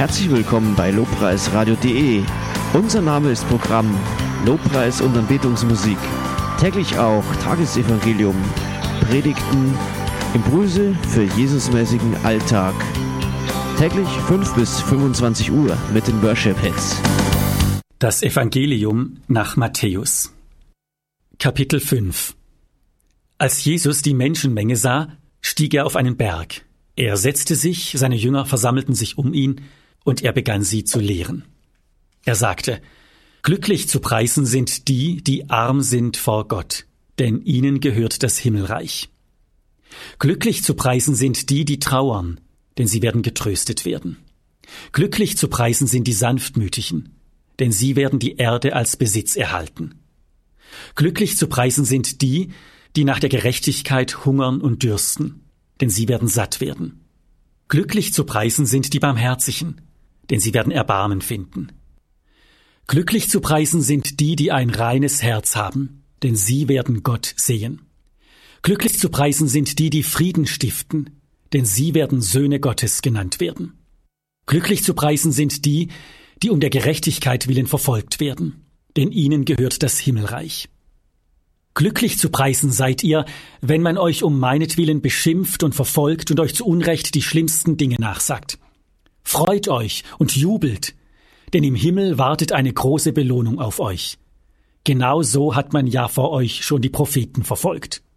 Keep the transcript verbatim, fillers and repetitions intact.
Herzlich willkommen bei lobpreisradio punkt de. Unser Name ist Programm Lobpreis und Anbetungsmusik. Täglich auch Tagesevangelium, Predigten, Impulse für Jesusmäßigen Alltag. Täglich fünf bis fünfundzwanzig Uhr mit den Worship-Hits. Das Evangelium nach Matthäus. Kapitel fünf. Als Jesus die Menschenmenge sah, stieg er auf einen Berg. Er setzte sich, seine Jünger versammelten sich um ihn, und er begann sie zu lehren. Er sagte: Glücklich zu preisen sind die, die arm sind vor Gott, denn ihnen gehört das Himmelreich. Glücklich zu preisen sind die, die trauern, denn sie werden getröstet werden. Glücklich zu preisen sind die Sanftmütigen, denn sie werden die Erde als Besitz erhalten. Glücklich zu preisen sind die, die nach der Gerechtigkeit hungern und dürsten, denn sie werden satt werden. Glücklich zu preisen sind die Barmherzigen, denn sie werden Erbarmen finden. Glücklich zu preisen sind die, die ein reines Herz haben, denn sie werden Gott sehen. Glücklich zu preisen sind die, die Frieden stiften, denn sie werden Söhne Gottes genannt werden. Glücklich zu preisen sind die, die um der Gerechtigkeit willen verfolgt werden, denn ihnen gehört das Himmelreich. Glücklich zu preisen seid ihr, wenn man euch um meinetwillen beschimpft und verfolgt und euch zu Unrecht die schlimmsten Dinge nachsagt. Freut euch und jubelt, denn im Himmel wartet eine große Belohnung auf euch. Genau so hat man ja vor euch schon die Propheten verfolgt.